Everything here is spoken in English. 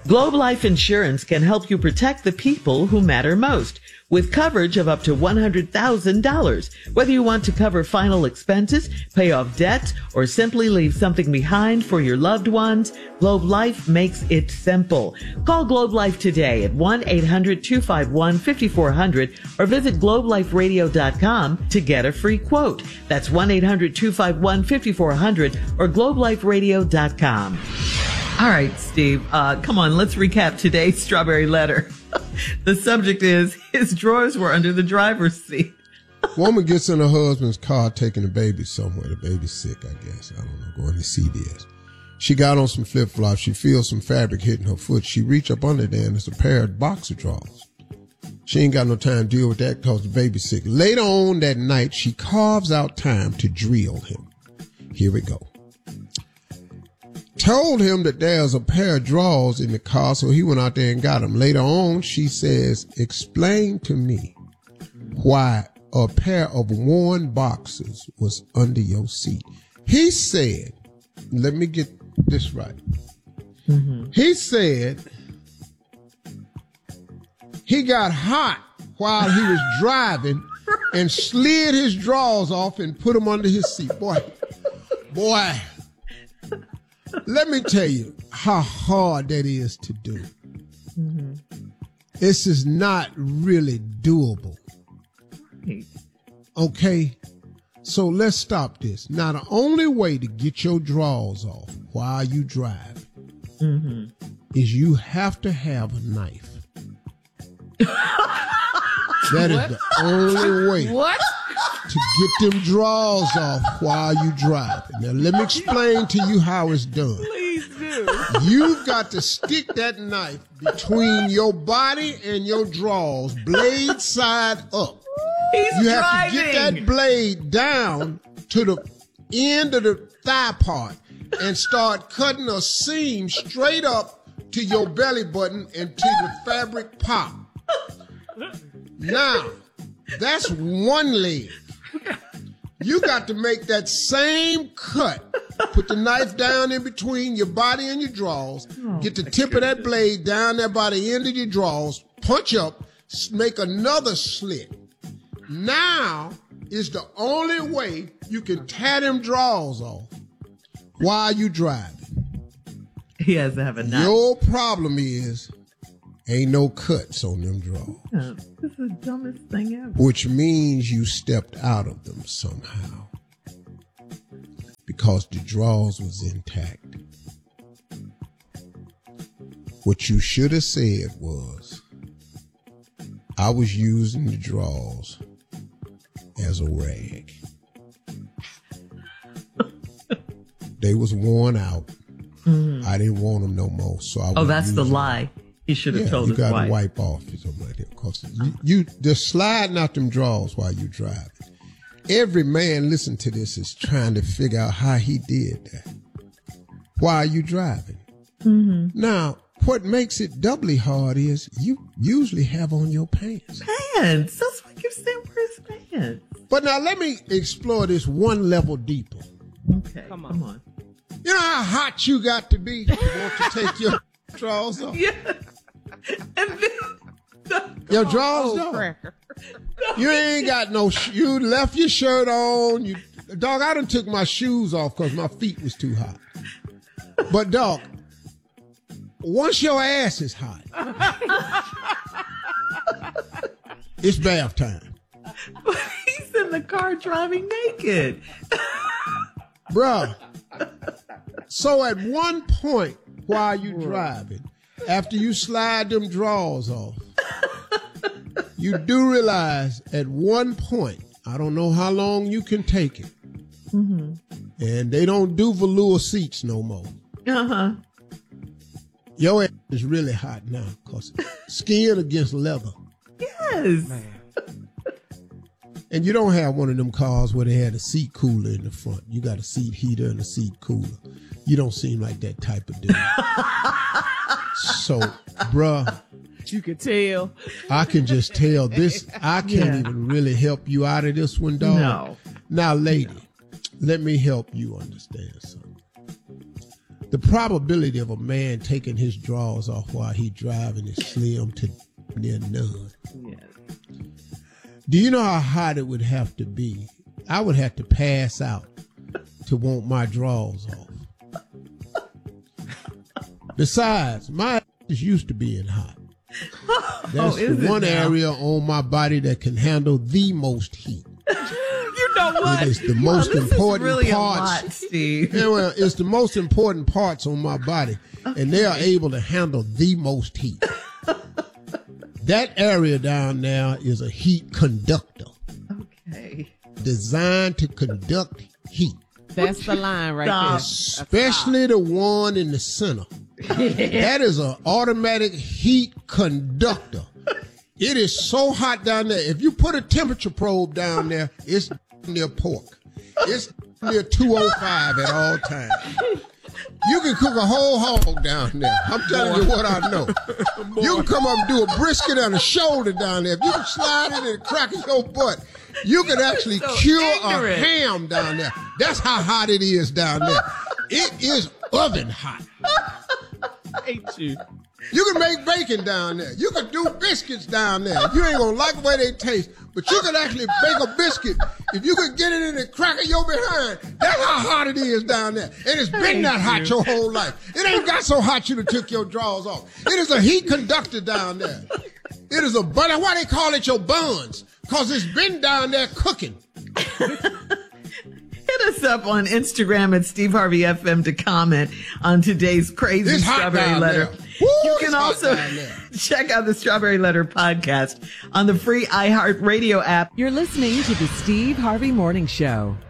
Globe Life Insurance can help you protect the people who matter most with coverage of up to $100,000. Whether you want to cover final expenses, pay off debt, or simply leave something behind for your loved ones, Globe Life makes it simple. Call Globe Life today at 1-800-251-5400 or visit globeliferadio.com to get a free quote. That's 1-800-251-5400 or globeliferadio.com. All right, Steve, come on, let's recap today's Strawberry Letter. The subject is, his drawers were under the driver's seat. Woman gets in her husband's car taking the baby somewhere. The baby's sick, I guess. I don't know, going to CVS. She got on some flip-flops. She feels some fabric hitting her foot. She reached up under there and it's a pair of boxer drawers. She ain't got no time to deal with that because the baby's sick. Later on that night, she carves out time to drill him. Here we go. Told him that there's a pair of drawers in the car, so he went out there and got them. Later on, she says, explain to me why a pair of worn boxers was under your seat. He said, let me get this right. He said he got hot while he was driving and slid his drawers off and put them under his seat. Boy. Let me tell you how hard that is to do. This is not really doable. Okay? So let's stop this. Now, the only way to get your drawers off while you drive is you have to have a knife. That is the only way. What? To get them drawers off while you drive. Now, let me explain to you how it's done. Please do. You've got to stick that knife between your body and your drawers, blade side up. He's you have driving. to get that blade down to the end of the thigh part and start cutting a seam straight up to your belly button until the fabric pop. Now, that's one leg. You got to make that same cut. Put the knife down in between your body and your drawers. Get the tip of that blade down there by the end of your drawers. Punch up. Make another slit. Now is the only way you can tear them drawers off while you driving. He has to have a knife. Your problem is ain't no cuts on them drawers. This is the dumbest thing ever. Which means you stepped out of them somehow. Because the drawers was intact. What you should have said was, I was using the drawers as a rag. They was worn out. I didn't want them no more. So I that's the lie. He should have told his wife. You got to wipe off or something like that. Because you just sliding out them drawers while you driving. Every man listen to this is trying to figure out how he did that. Why are you driving? Now, what makes it doubly hard is you usually have on your pants. Pants? That's why you said where's pants? But now let me explore this one level deeper. Okay, come on. You know how hot you got to be to want to take your drawers off? Yeah. And then your drawers off. You ain't got no, you left your shirt on. Dog, I done took my shoes off because my feet was too hot. But dog, once your ass is hot, it's bath time. But he's in the car driving naked. Bruh. So at one point while you driving, after you slide them drawers off, you do realize at one point, I don't know how long you can take it, and they don't do velour seats no more. Your ass is really hot now because skin against leather. Yes. Man. And you don't have one of them cars where they had a seat cooler in the front. You got a seat heater and a seat cooler. You don't seem like that type of dude. So, bruh. You can tell. I can just tell this. I can't even really help you out of this one, dog. No. Now, lady, let me help you understand something. The probability of a man taking his drawers off while he driving is slim to near none. Yes. Do you know how hot it would have to be? I would have to pass out to want my drawers off. Besides, my ass is used to being hot. That's the one area on my body that can handle the most heat. You know what? It is the most important really parts. A lot, Steve. Yeah, well, it's the most important parts on my body, and they are able to handle the most heat. That area down there is a heat conductor. Okay. Designed to conduct heat. That's the line right there. Especially the one in the center. That is an automatic heat conductor. It is so hot down there. If you put a temperature probe down there, it's near pork. It's near 205 at all times. You can cook a whole hog down there. I'm telling you what I know. You can come up and do a brisket and a shoulder down there. If you can slide it and crack your butt, you can actually cure a ham down there. That's how hot it is down there. It is oven hot. I hate you. You can make bacon down there. You can do biscuits down there. You ain't gonna like the way they taste, but you can actually bake a biscuit if you can get it in the crack of your behind. That's how hot it is down there. And it's been that hot your whole life. It ain't got so hot you done took your drawers off. It is a heat conductor down there. It is a bun. Why they call it your buns? Because it's been down there cooking. Hit us up on Instagram at Steve Harvey FM to comment on today's crazy It's hot Strawberry down Letter. there. Woo, You it's can hot also down there. check out the Strawberry Letter podcast on the free iHeartRadio app. You're listening to the Steve Harvey Morning Show.